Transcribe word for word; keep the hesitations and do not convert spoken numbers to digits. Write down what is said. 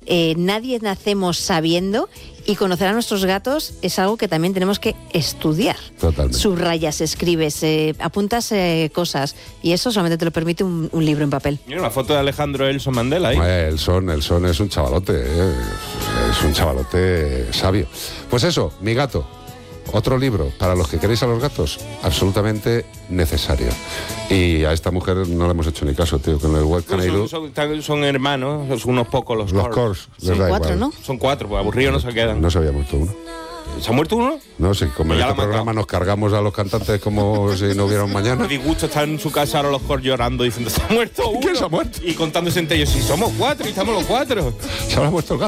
eh, nadie nacemos sabiendo, y conocer a nuestros gatos es algo que también tenemos que estudiar. Totalmente. Subrayas, escribes, eh, apuntas eh, cosas, y eso solamente te lo permite un, un libro en papel. Mira una foto de Alejandro Elson Mandela ahí. Eh, Elson, Elson es un chavalote, eh, es un chavalote sabio. Pues eso, Mi gato. Otro libro para los que queréis a los gatos, absolutamente necesario. Y a esta mujer no le hemos hecho ni caso, tío, con el webcam. Son, son, son, son hermanos, son unos pocos los, los Cors. Son cuatro, ¿no? Son cuatro, pues aburridos no se quedan. No se había muerto uno. ¿Se ha muerto uno? No, si con Pues este programa nos cargamos a los cantantes como si no hubiera un mañana. Me disgusto estar en su casa ahora los Cors llorando diciendo se ha muerto uno. ¿Quién se ha muerto? Y contándose entre ellos, si somos cuatro y estamos los cuatro. Se habrá muerto el gato.